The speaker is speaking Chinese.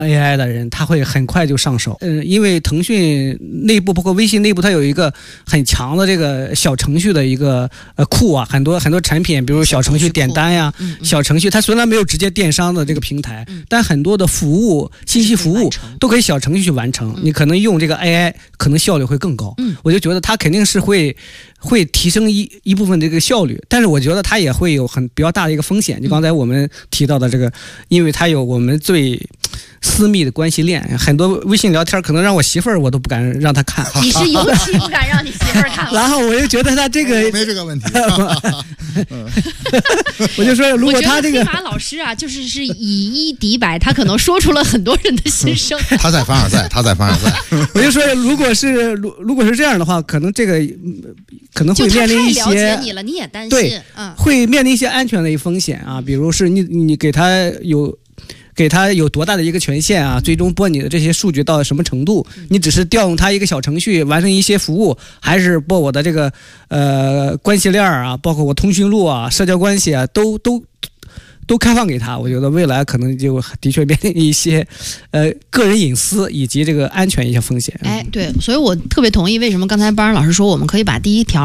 AI 的人，他会很快就上手。因为腾讯内部包括微信内部，它有一个很强的这个小程序的一个库啊，很多产品，比如小程序点单呀，小程序它虽然没有直接电商的这个平台，但很多的服务、信息服务都可以小程序去完成。你可能用这个 AI，可能效率会更高。我就觉得它肯定是会提升一部分这个效率，但是我觉得它也会有比较大的一个风险。就刚才我们提到的这个，因为它有我们最私密的关系链，很多微信聊天可能让我媳妇儿我都不敢让她看。 你是尤其不敢让你媳妇儿看。 然后我就觉得他这个没这个问题。 我就说，如果他这个黑马老师啊，就是以一敌百，他可能说出了很多人的心声。 他在凡尔赛。 我就说，如果是这样的话，可能这个可能会面临一些， 就他太了解你了，你也担心， 对，会面临一些安全的一风险啊，比如是你给他有多大的一个权限啊？最终拨你的这些数据到什么程度？你只是调用它一个小程序完成一些服务，还是拨我的这个关系链啊，包括我通讯录啊、社交关系啊，都开放给他？我觉得未来可能就的确面临一些个人隐私以及这个安全一些风险。 对，所以我特别同意为什么刚才巴恩老师说我们可以把第一条